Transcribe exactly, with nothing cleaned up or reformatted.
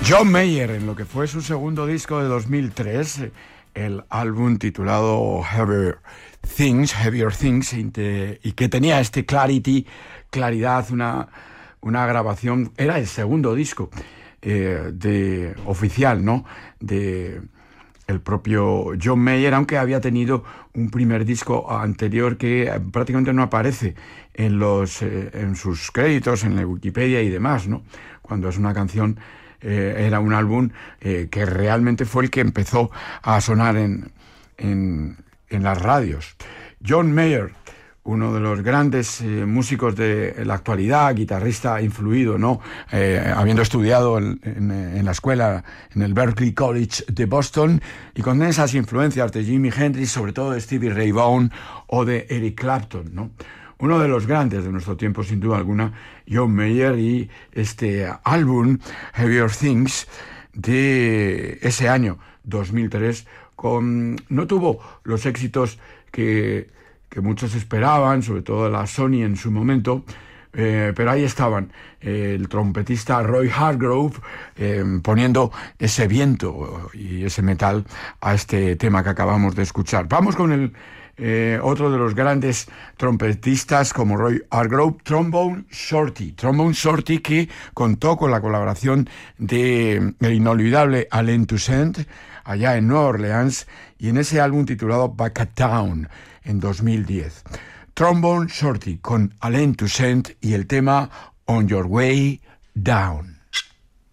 John Mayer, en lo que fue su segundo disco de dos mil tres, el álbum titulado Heavier Things, Heavier Things, y que tenía este clarity, claridad, una, una grabación, era el segundo disco eh, de, oficial, ¿no?, de el propio John Mayer, aunque había tenido un primer disco anterior que prácticamente no aparece en los eh, en sus créditos, en la Wikipedia y demás, ¿no?, cuando es una canción. Eh, era un álbum eh, que realmente fue el que empezó a sonar en, en, en las radios. John Mayer, uno de los grandes eh, músicos de la actualidad, guitarrista influido, ¿no? Eh, habiendo estudiado en, en, en la escuela, en el Berklee College de Boston, y con esas influencias de Jimi Hendrix, sobre todo de Stevie Ray Vaughan o de Eric Clapton, ¿no? Uno de los grandes de nuestro tiempo, sin duda alguna, John Mayer, y este álbum, Heavier Things, de ese año dos mil tres, con, no tuvo los éxitos que, que muchos esperaban, sobre todo la Sony en su momento, eh, pero ahí estaban, eh, el trompetista Roy Hargrove eh, poniendo ese viento y ese metal a este tema que acabamos de escuchar. Vamos con el Eh, otro de los grandes trompetistas como Roy Hargrove, Trombone Shorty. Trombone Shorty, que contó con la colaboración de el inolvidable Alain Toussaint allá en Nueva Orleans y en ese álbum titulado Back at Town en dos mil diez. Trombone Shorty con Alain Toussaint y el tema On Your Way Down.